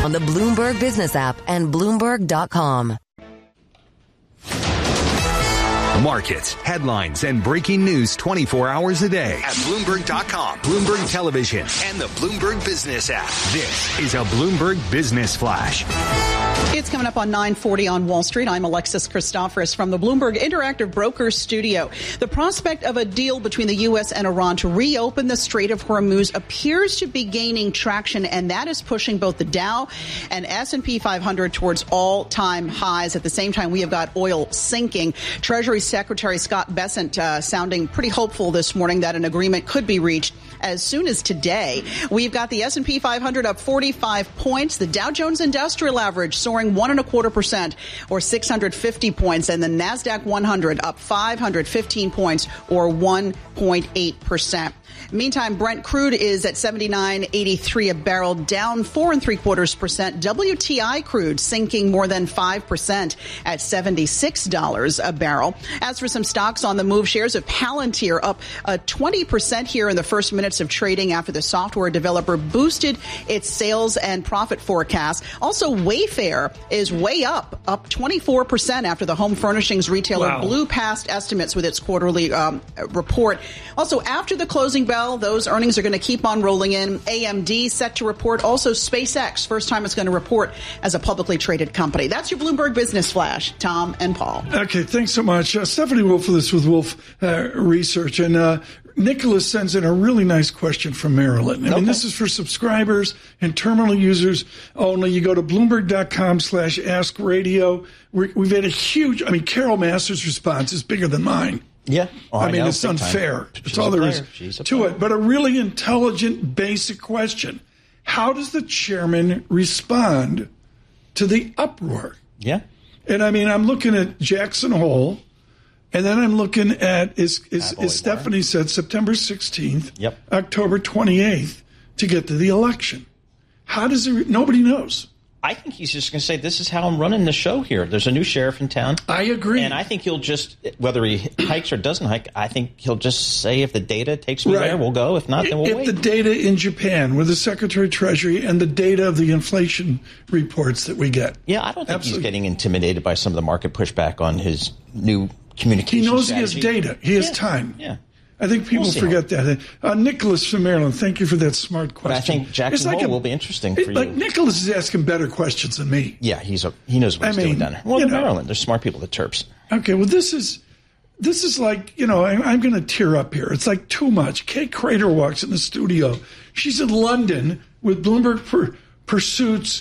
on the Bloomberg Business app and Bloomberg.com. Markets, headlines, and breaking news 24 hours a day at Bloomberg.com, Bloomberg Television, and the Bloomberg Business app. This is a Bloomberg Business Flash. It's coming up on 9:40 on Wall Street. I'm Alexis Christoforous from the Bloomberg Interactive Brokers studio. The prospect of a deal between the U.S. and Iran to reopen the Strait of Hormuz appears to be gaining traction, and that is pushing both the Dow and S&P 500 towards all-time highs. At the same time, we have got oil sinking. Treasury Secretary Scott Bessent sounding pretty hopeful this morning that an agreement could be reached as soon as today. We've got the S&P 500 up 45 points, the Dow Jones Industrial Average soaring 1.25% or 650 points, and the NASDAQ 100 up 515 points or 1.8%. Meantime, Brent crude is at $79.83 a barrel, down 4.75%. WTI crude sinking more than 5% at $76 a barrel. As for some stocks on the move, shares of Palantir up 20% here in the first minutes of trading after the software developer boosted its sales and profit forecast. Also, Wayfair is way up 24% after the home furnishings retailer blew past estimates with its quarterly report. Also, after the closing bell, those earnings are going to keep on rolling in. AMD set to report. Also, SpaceX, first time it's going to report as a publicly traded company. That's your Bloomberg Business Flash. Tom and Paul. Okay, thanks so much. Stephanie Wolf with us with Wolf Research. And Nicholas sends in a really nice question from Maryland. I mean, this is for subscribers and terminal users only. You go to Bloomberg.com/AskRadio. We've had a huge, Carol Masters' response is bigger than mine. Yeah. I mean, it's unfair. That's all there is to it. But a really intelligent, basic question. How does the chairman respond to the uproar? Yeah. And I'm looking at Jackson Hole, and then I'm looking at, as Stephanie said, September 16th, October 28th, to get to the election. How does it, nobody knows. I think he's just going to say, this is how I'm running the show here. There's a new sheriff in town. I agree. And I think he'll just, whether he hikes or doesn't hike, I think he'll just say, if the data takes me there, we'll go. If not, then we'll wait. If the data in Japan with the Secretary of Treasury and the data of the inflation reports that we get. Yeah, I don't think he's getting intimidated by some of the market pushback on his new communication He knows strategy. He has data. He has time. Yeah. I think people forget that. Nicholas from Maryland, thank you for that smart question. But I think Jackson Hole will be interesting for you. Like Nicholas is asking better questions than me. Yeah, he knows what he's doing down there. Well, in Maryland, there's smart people, the Terps. Okay, well, this is like, I'm going to tear up here. It's like too much. Kate Crater walks in the studio. She's in London with Bloomberg Pursuits.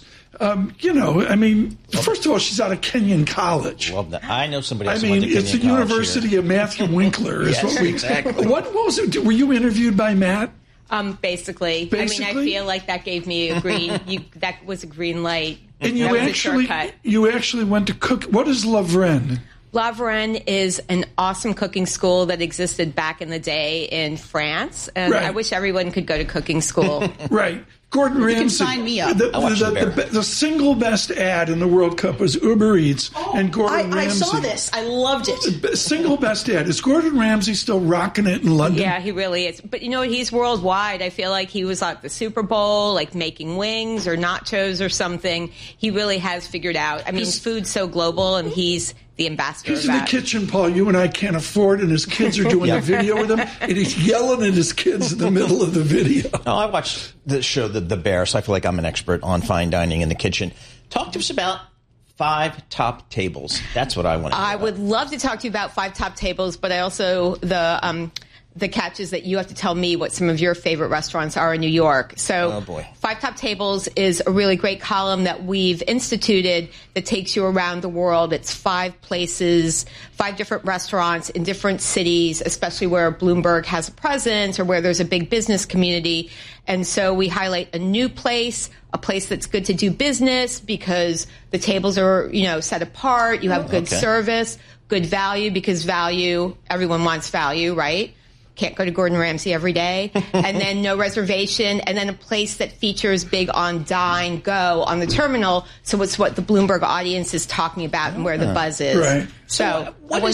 First of all, she's out of Kenyon College. Love that. I know somebody else who went to Kenyon it's the University here. of Matthew Winkler. Yes, is what exactly. What was it? Were you interviewed by Matt? Basically. I feel like that gave me a green. That was a green light. And you actually went to cook. What is Lavren? Lavren is an awesome cooking school that existed back in the day in France, and I wish everyone could go to cooking school. Right. Gordon Ramsay. You can sign me up. The single best ad in the World Cup was Uber Eats and Gordon Ramsay. I saw this. I loved it. The single best ad. Is Gordon Ramsay still rocking it in London? Yeah, he really is. But, he's worldwide. I feel like he was at the Super Bowl, like making wings or nachos or something. He really has figured out. Food's so global, and he's the ambassador He's in the kitchen, Paul, you and I can't afford, and his kids are doing a video with him, and he's yelling at his kids in the middle of the video. No, I watched the show The Bear, so I feel like I'm an expert on fine dining in the kitchen. Talk to us about 5 top tables. That's what I want to know. I would love to talk to you about 5 top tables, but I also the catch is that you have to tell me what some of your favorite restaurants are in New York. So 5 Top Tables is a really great column that we've instituted that takes you around the world. It's 5 places, 5 different restaurants in different cities, especially where Bloomberg has a presence or where there's a big business community. And so we highlight a new place, a place that's good to do business because the tables are, set apart. You have good service, good value, because everyone wants value, right? can't go to Gordon Ramsay every day, and then no reservation, and then a place that features big on dine, go on the terminal. So it's what the Bloomberg audience is talking about and where the buzz is. Right. So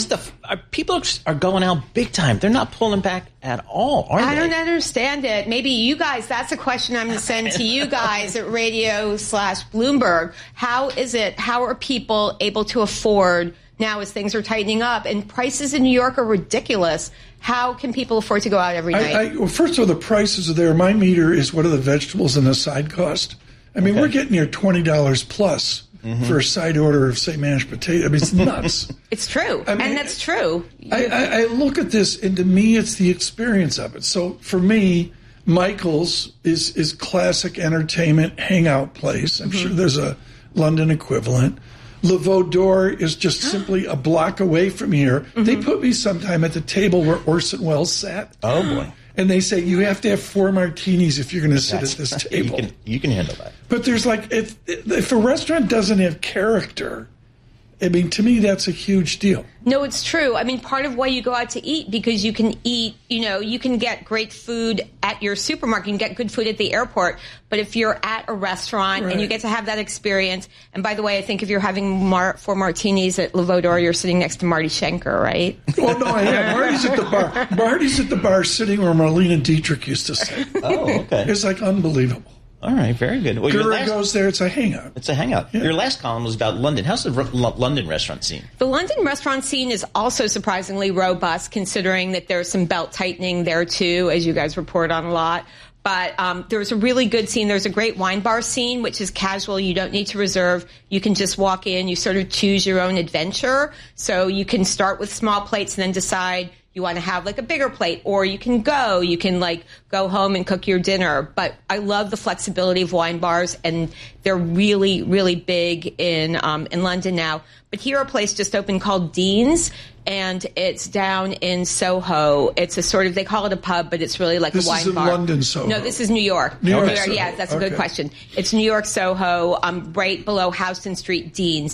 people are going out big time. They're not pulling back at all, are they? I don't understand it. Maybe you guys, that's a question I'm going to send to you guys at radio/Bloomberg. How are people able to afford now as things are tightening up and prices in New York are ridiculous? How can people afford to go out every night? Well, first of all, the prices are there. My meter is what are the vegetables and the side cost. I mean, we're getting near $20 plus for a side order of, say, mashed potato. I mean, it's nuts. It's true. And that's true. I look at this, and to me, it's the experience of it. So for me, Michael's is classic entertainment hangout place. I'm sure there's a London equivalent. Le Veau d'Or is just simply a block away from here. They put me sometime at the table where Orson Welles sat. Oh, boy. And they say, you have to have 4 martinis if you're going to sit at this table. You can handle that. But there's if a restaurant doesn't have character, I mean, to me, that's a huge deal. No, it's true. I mean, part of why you go out to eat, because you can eat, you can get great food at your supermarket, you can get good food at the airport. But if you're at a restaurant and you get to have that experience, and by the way, I think if you're having 4 martinis at Le Veau d'Or, you're sitting next to Marty Schenker, right? Oh, no, I am. Marty's at the bar. Marty's at the bar sitting where Marlene Dietrich used to sit. Oh, okay. It's like unbelievable. All right, very good. Well, Gura goes there. It's a hangout. It's a hangout. Yeah. Your last column was about London. How's the London restaurant scene? The London restaurant scene is also surprisingly robust, considering that there's some belt tightening there, too, as you guys report on a lot. But there's a really good scene. There's a great wine bar scene, which is casual. You don't need to reserve. You can just walk in. You sort of choose your own adventure. So you can start with small plates and then decide you want to have like a bigger plate, or you can go home and cook your dinner. But I love the flexibility of wine bars, and they're really, really big in London now. But here a place just opened called Dean's, and it's down in Soho. It's a sort of, they call it a pub, but it's really like a wine bar. This is in London, Soho. No, this is New York. New York. Yeah, that's a good question. It's New York, Soho, right below Houston Street, Dean's,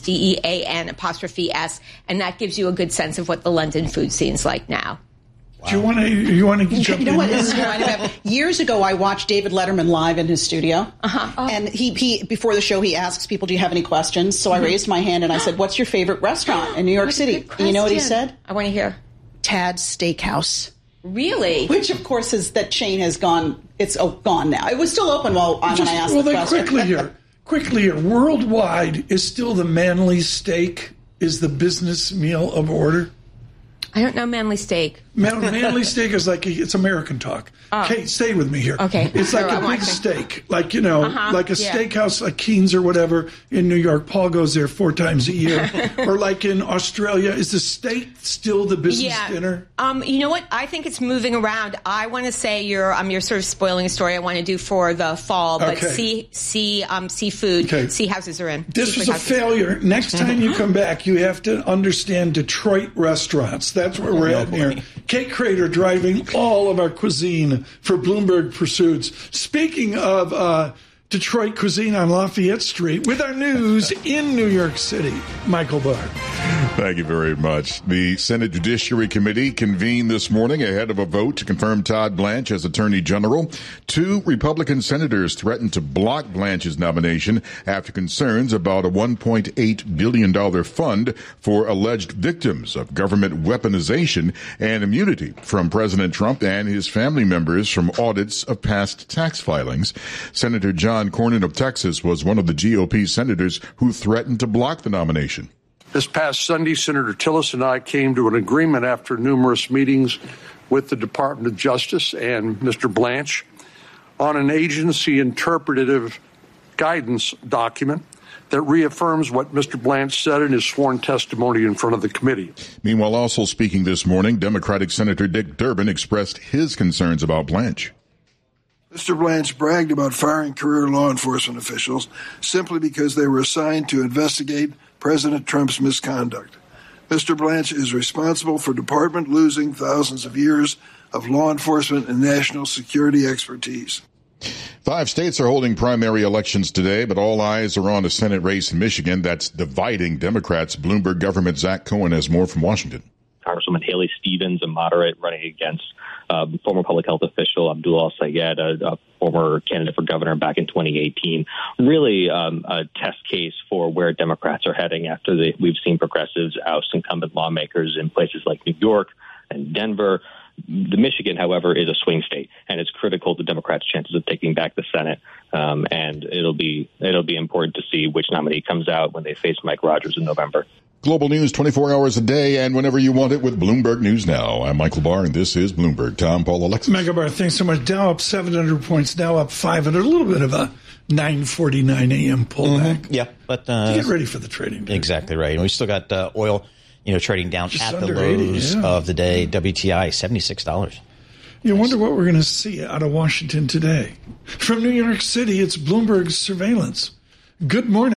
DEAN''S, and that gives you a good sense of what the London food scene's like now. Wow. Do you want to jump in? You know what this is kind of years ago, I watched David Letterman live in his studio. And he before the show, he asks people, do you have any questions? So I raised my hand and I said, what's your favorite restaurant in New York City? And you know what he said? I want to hear. Tad's Steakhouse. Really? Which, of course, that chain has gone. It's gone now. It was still open when I asked the question. Quickly here. Worldwide, is still the Manly steak is the business meal of order? I don't know Manly steak. Manly steak is like it's American talk. Kate, stay with me here. Okay. It's like a big steak, like like a steakhouse, like Keen's or whatever in New York. Paul goes there 4 times a year. Or like in Australia, is the steak still the business dinner? You know what? I think it's moving around. I want to say you're sort of spoiling a story I want to do for the fall, but seafood, sea houses are in. This was a failure. Next time you come back, you have to understand Detroit restaurants. That's where we're at here. Kate Crater driving all of our cuisine for Bloomberg Pursuits. Speaking of Detroit cuisine on Lafayette Street, with our news in New York City, Michael Barr. Thank you very much. The Senate Judiciary Committee convened this morning ahead of a vote to confirm Todd Blanche as Attorney General. 2 Republican senators threatened to block Blanche's nomination after concerns about a $1.8 billion fund for alleged victims of government weaponization and immunity from President Trump and his family members from audits of past tax filings. Senator John Cornyn of Texas was one of the GOP senators who threatened to block the nomination. This past Sunday, Senator Tillis and I came to an agreement after numerous meetings with the Department of Justice and Mr. Blanche on an agency interpretative guidance document that reaffirms what Mr. Blanche said in his sworn testimony in front of the committee. Meanwhile, also speaking this morning, Democratic Senator Dick Durbin expressed his concerns about Blanche. Mr. Blanche bragged about firing career law enforcement officials simply because they were assigned to investigate President Trump's misconduct. Mr. Blanche is responsible for department losing thousands of years of law enforcement and national security expertise. 5 states are holding primary elections today, but all eyes are on a Senate race in Michigan that's dividing Democrats. Bloomberg government Zach Cohen has more from Washington. Congresswoman Haley Stevens, a moderate, running against former public health official Abdul Al-Sayed, a former candidate for governor back in 2018, really a test case for where Democrats are heading after we've seen progressives oust incumbent lawmakers in places like New York and Denver. The Michigan, however, is a swing state, and it's critical to Democrats' chances of taking back the Senate. And it'll be important to see which nominee comes out when they face Mike Rogers in November. Global news 24 hours a day and whenever you want it with Bloomberg News Now. I'm Michael Barr, and this is Bloomberg. Tom, Paul, Alexis. Mega Barr, thanks so much. Dow up 700 points, Dow up 500. A little bit of a 9:49 a.m. pullback. Mm-hmm. Yeah, but get ready for the trading day. Exactly right. And we still got oil, trading down just at the lows 80, of the day. WTI $76. You wonder what we're going to see out of Washington today. From New York City, it's Bloomberg Surveillance. Good morning.